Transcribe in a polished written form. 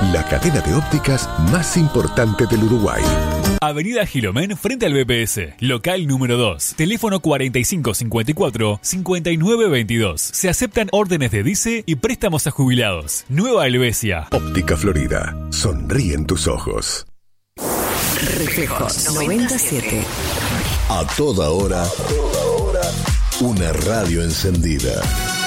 la cadena de ópticas más importante del Uruguay. Avenida Gilomén frente al BPS, local número 2, teléfono 4554-5922. Se aceptan órdenes de DICE y préstamos a jubilados. Nueva Helvecia. Óptica Florida, sonríen tus ojos. Reflejos 97. A toda hora, una radio encendida.